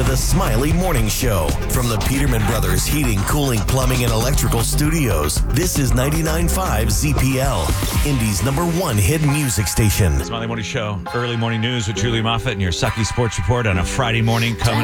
the Smiley Morning Show from the Peterman Brothers Heating, Cooling, Plumbing, and Electrical Studios. This is 99.5 ZPL, Indy's #1 hit music station. Smiley Morning Show, early morning news with Julie Moffat and your Sucky Sports Report on a Friday morning coming